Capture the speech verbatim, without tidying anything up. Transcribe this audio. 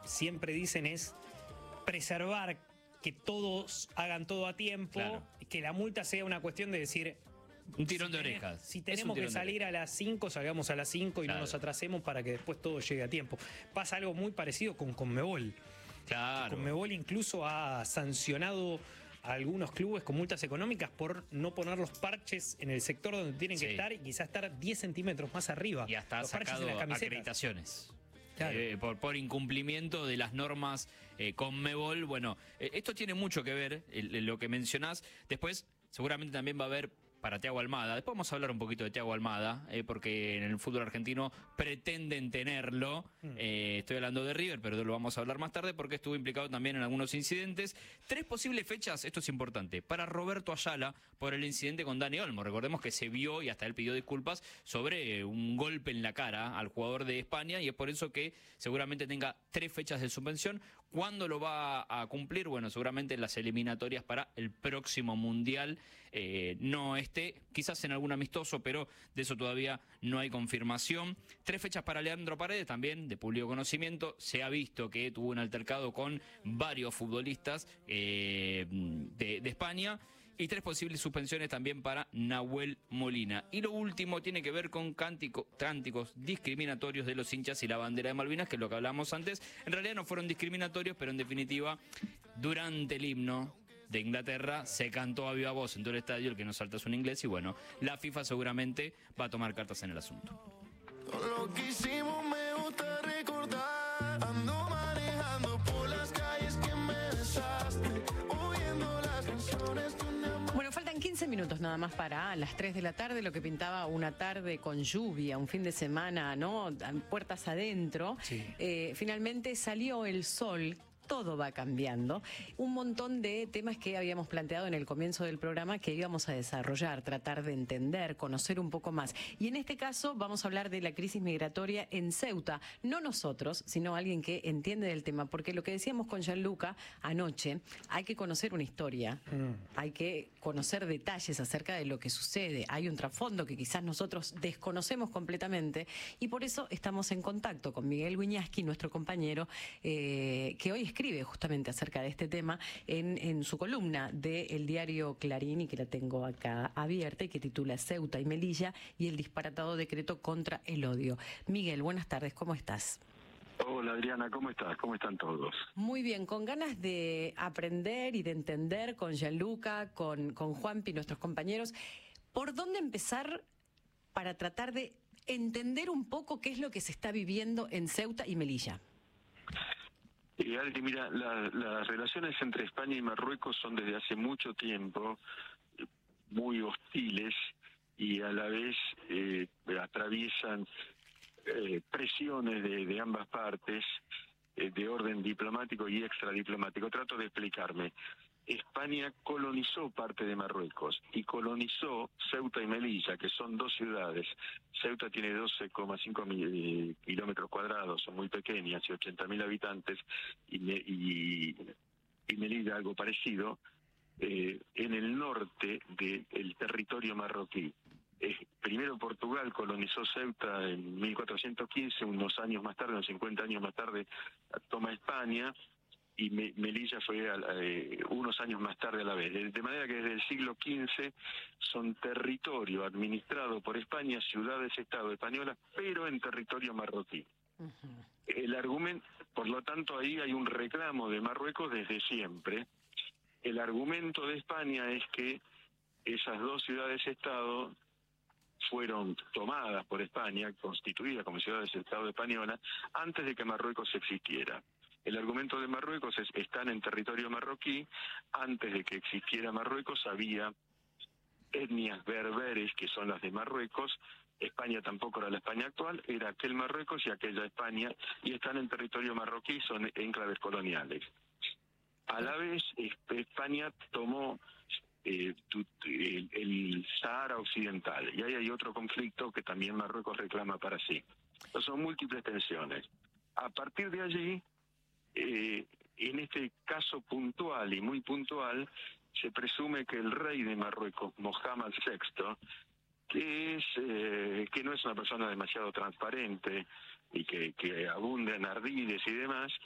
siempre dicen es preservar que todos hagan todo a tiempo, Claro. que la multa sea una cuestión de decir... Un tirón si de tenés, orejas. Si Es tenemos un tirón que de salir a las cinco, salgamos a las cinco y Claro. no nos atrasemos para que después todo llegue a tiempo. Pasa algo muy parecido con Conmebol. Claro. Conmebol incluso ha sancionado a algunos clubes con multas económicas por no poner los parches en el sector donde tienen que Sí. estar y quizás estar diez centímetros más arriba. Y hasta ha los parches sacado en las camisetas. acreditaciones. Claro. Eh, por, por incumplimiento de las normas eh, Conmebol. Bueno, eh, esto tiene mucho que ver, el- el- lo que mencionás. Después, seguramente también va a haber para Thiago Almada. Después vamos a hablar un poquito de Thiago Almada, eh, porque en el fútbol argentino pretenden tenerlo. Eh, estoy hablando de River, pero lo vamos a hablar más tarde porque estuvo implicado también en algunos incidentes. Tres posibles fechas, esto es importante, para Roberto Ayala por el incidente con Dani Olmo. Recordemos que se vio y hasta él pidió disculpas sobre un golpe en la cara al jugador de España y es por eso que seguramente tenga tres fechas de suspensión. ¿Cuándo lo va a cumplir? Bueno, seguramente en las eliminatorias para el próximo Mundial. Eh, no esté, quizás en algún amistoso, pero de eso todavía no hay confirmación. Tres fechas para Leandro Paredes, también de público conocimiento. Se ha visto que tuvo un altercado con varios futbolistas eh, de, de España. Y tres posibles suspensiones también para Nahuel Molina. Y lo último tiene que ver con cántico, cánticos discriminatorios de los hinchas y la bandera de Malvinas, que es lo que hablamos antes. En realidad no fueron discriminatorios, pero en definitiva, durante el himno de Inglaterra se cantó a viva voz en todo el estadio, el que no salta es un inglés, y bueno, la FIFA seguramente va a tomar cartas en el asunto. Lo que hicimos me gusta recordar. Ando manejando por las calles que me besaste, oyendo las canciones de un amor. Bueno, faltan quince minutos nada más para las tres de la tarde, lo que pintaba una tarde con lluvia, un fin de semana, ¿no? Puertas adentro. Sí. Eh, finalmente salió el sol. Todo va cambiando. Un montón de temas que habíamos planteado en el comienzo del programa que íbamos a desarrollar, tratar de entender, conocer un poco más. Y en este caso vamos a hablar de la crisis migratoria en Ceuta. No nosotros, sino alguien que entiende del tema. Porque lo que decíamos con Gianluca anoche, hay que conocer una historia, mm. hay que conocer detalles acerca de lo que sucede. Hay un trasfondo que quizás nosotros desconocemos completamente y por eso estamos en contacto con Miguel Wiñaski, nuestro compañero, eh, que hoy escribe justamente acerca de este tema en, en su columna del diario Clarín, y que la tengo acá abierta y que titula Ceuta y Melilla y el disparatado decreto contra el odio. Miguel, buenas tardes, ¿cómo estás? Hola Adriana, ¿cómo estás? ¿Cómo están todos? Muy bien, con ganas de aprender y de entender con Gianluca, con, con Juanpi, nuestros compañeros, ¿por dónde empezar para tratar de entender un poco qué es lo que se está viviendo en Ceuta y Melilla? Y Adri, mira, la, las relaciones entre España y Marruecos son desde hace mucho tiempo muy hostiles y a la vez eh, atraviesan eh, presiones de, de ambas partes eh, de orden diplomático y extradiplomático. Trato de explicarme. España colonizó parte de Marruecos y colonizó Ceuta y Melilla, que son dos ciudades. Ceuta tiene doce coma cinco kilómetros cuadrados, son muy pequeñas y ochenta mil habitantes, y, me, y, y Melilla algo parecido, eh, en el norte del territorio marroquí. Eh, primero Portugal colonizó Ceuta en mil cuatrocientos quince, unos años más tarde, unos cincuenta años más tarde, toma España, y Me, Melilla fue eh, unos años más tarde a la vez. De, de manera que desde el siglo quince son territorio administrado por España, ciudades-estado españolas, pero en territorio marroquí. Uh-huh. El argumento, por lo tanto, ahí hay un reclamo de Marruecos desde siempre. El argumento de España es que esas dos ciudades-estado fueron tomadas por España, constituidas como ciudades-estado españolas, antes de que Marruecos existiera. El argumento de Marruecos es: están en territorio marroquí, antes de que existiera Marruecos había etnias berberes, que son las de Marruecos, España tampoco era la España actual, era aquel Marruecos y aquella España, y están en territorio marroquí, son enclaves coloniales. A la vez, España tomó eh, el, el Sahara Occidental, y ahí hay otro conflicto que también Marruecos reclama para sí. Entonces, son múltiples tensiones. A partir de allí, Eh, en este caso puntual y muy puntual, se presume que el rey de Marruecos, Mohamed sexto, que es eh, que no es una persona demasiado transparente y que, que abunda en ardides y demás,